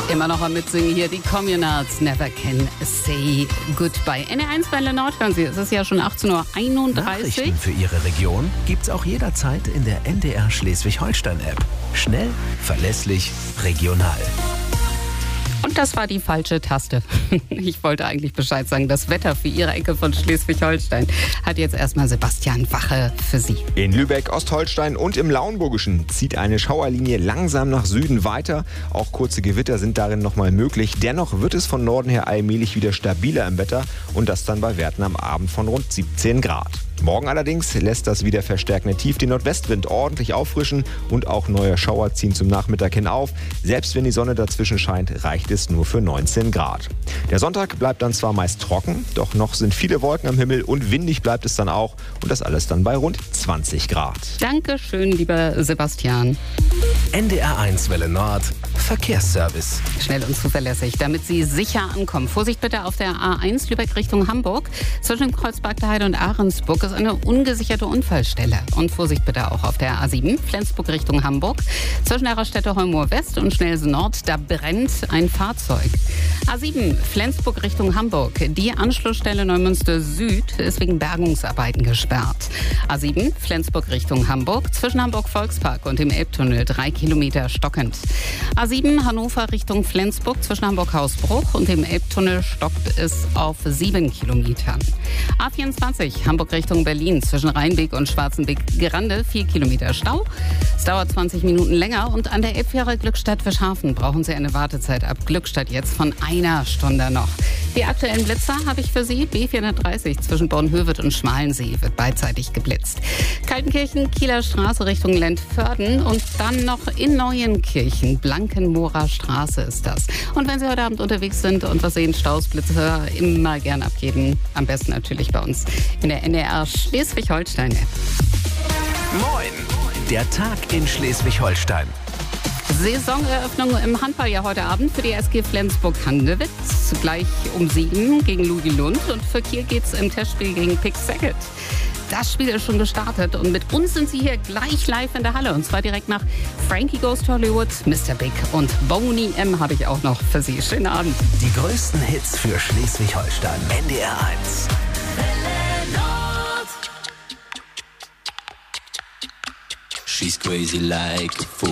Immer noch am Mitsingen hier die Communards, Never Can Say Goodbye. NR1 bei Lenord hören Sie, es ist ja schon 18:31 Uhr. Nachrichten für Ihre Region gibt's auch jederzeit in der NDR Schleswig-Holstein-App. Schnell, verlässlich, regional. Und das war die falsche Taste. Ich wollte eigentlich Bescheid sagen. Das Wetter für Ihre Ecke von Schleswig-Holstein hat jetzt erstmal Sebastian Wache für Sie. In Lübeck, Ostholstein und im Lauenburgischen zieht eine Schauerlinie langsam nach Süden weiter. Auch kurze Gewitter sind darin nochmal möglich. Dennoch wird es von Norden her allmählich wieder stabiler im Wetter und das dann bei Werten am Abend von rund 17 Grad. Morgen allerdings lässt das wieder verstärkende Tief den Nordwestwind ordentlich auffrischen und auch neue Schauer ziehen zum Nachmittag hin auf. Selbst wenn die Sonne dazwischen scheint, reicht es nur für 19 Grad. Der Sonntag bleibt dann zwar meist trocken, doch noch sind viele Wolken am Himmel und windig bleibt es dann auch und das alles dann bei rund 20 Grad. Dankeschön, lieber Sebastian. NDR1 Welle Nord, Verkehrsservice. Schnell und zuverlässig, damit Sie sicher ankommen. Vorsicht bitte auf der A1 Lübeck Richtung Hamburg. Zwischen Kreuzberg der Heide und Ahrensburg ist eine ungesicherte Unfallstelle. Und Vorsicht bitte auch auf der A7 Flensburg Richtung Hamburg. Zwischen Errastädte Heummoor West und Schnelsen Nord, da brennt ein Fahrzeug. A7 Flensburg Richtung Hamburg. Die Anschlussstelle Neumünster Süd ist wegen Bergungsarbeiten gesperrt. A7 Flensburg Richtung Hamburg. Zwischen Hamburg Volkspark und dem Elbtunnel 3 Kilometer stockend. A7 Hannover Richtung Flensburg. Zwischen Hamburg Hausbruch und dem Elbtunnel stockt es auf 7 Kilometern. A24 Hamburg Richtung Berlin. Zwischen Rheinbeek und Schwarzenbeek-Grande 4 Kilometer Stau. Es dauert 20 Minuten länger und an der Elbfähre Glückstadt-Fischhafen brauchen Sie eine Wartezeit ab Glückstadt jetzt von 1 Stunde noch. Die aktuellen Blitzer habe ich für Sie. B430 zwischen Bornhöved und Schmalensee wird beidseitig geblitzt. Kaltenkirchen, Kieler Straße Richtung Lentförden und dann noch in Neuenkirchen. Blankenmoorer Straße ist das. Und wenn Sie heute Abend unterwegs sind und was sehen, Staus, Blitzer, immer gern abgeben. Am besten natürlich bei uns in der NDR Schleswig-Holstein-App. Moin, der Tag in Schleswig-Holstein. Saisoneröffnung im Handball ja heute Abend für die SG Flensburg-Handewitt. Gleich um 7 gegen Ludi Lund. Und für Kiel geht's im Testspiel gegen Pick Sackett. Das Spiel ist schon gestartet und mit uns sind sie hier gleich live in der Halle. Und zwar direkt nach Frankie Goes to Hollywood, Mr. Big und Boney M. habe ich auch noch für Sie. Schönen Abend. Die größten Hits für Schleswig-Holstein. NDR 1. She's crazy like a fool.